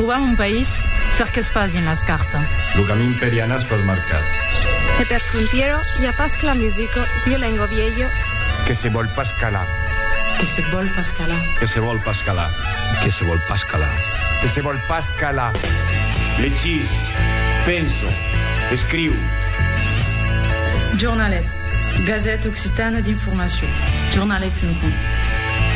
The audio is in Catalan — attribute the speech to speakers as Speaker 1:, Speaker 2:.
Speaker 1: Trobam un país, cert que es pas dins les cartes.
Speaker 2: Lo camí imperiana es pas marcat.
Speaker 3: E per frontiero hi ha pas que la musica dio lengo viejo.
Speaker 4: Que se vol pas calar.
Speaker 1: Que se vol pas calar.
Speaker 2: Que se vol pas calar.
Speaker 5: Que se vol pas calar.
Speaker 4: Que se vol pas calar.
Speaker 2: Llegís, penso, escriu.
Speaker 1: Jornalet, Gazette Occitane d'informació. Jornalet.com